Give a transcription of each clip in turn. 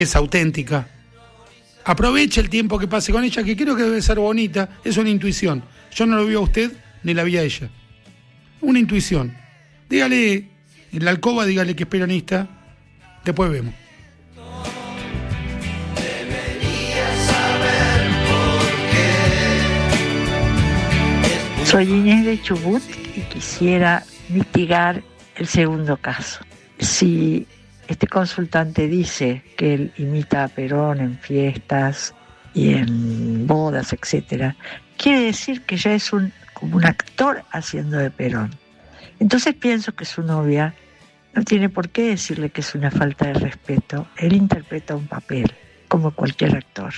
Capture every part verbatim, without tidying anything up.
es auténtica. Aproveche el tiempo que pase con ella, que creo que debe ser bonita. Es una intuición. Yo no lo vi a usted ni la vi a ella. Una intuición. Dígale, en la alcoba, dígale que es peronista. Después vemos. Soy Inés de Chubut y quisiera mitigar el segundo caso. Si este consultante dice que él imita a Perón en fiestas y en bodas, etcétera, quiere decir que ya es un, como un actor haciendo de Perón. Entonces pienso que su novia no tiene por qué decirle que es una falta de respeto. Él interpreta un papel, como cualquier actor.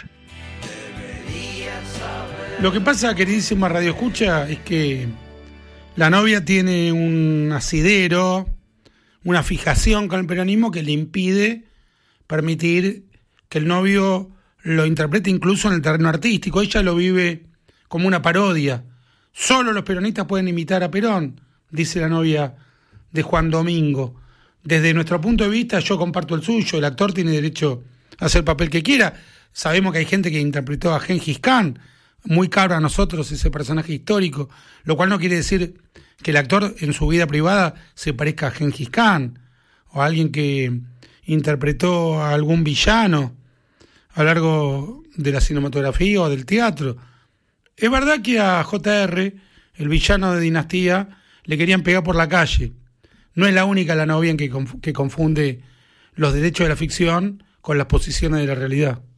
Lo que pasa, queridísima Radio Escucha, es que la novia tiene un asidero, una fijación con el peronismo que le impide permitir que el novio lo interprete incluso en el terreno artístico. Ella lo vive como una parodia. Solo los peronistas pueden imitar a Perón, dice la novia de Juan Domingo. Desde nuestro punto de vista, yo comparto el suyo. El actor tiene derecho a hacer el papel que quiera. Sabemos que hay gente que interpretó a Gengis Khan, muy caro a nosotros ese personaje histórico, lo cual no quiere decir que el actor en su vida privada se parezca a Gengis Khan o a alguien que interpretó a algún villano a lo largo de la cinematografía o del teatro. Es verdad que a J R, el villano de Dinastía, le querían pegar por la calle. No es la única la novia en que, conf- que confunde los derechos de la ficción con las posiciones de la realidad.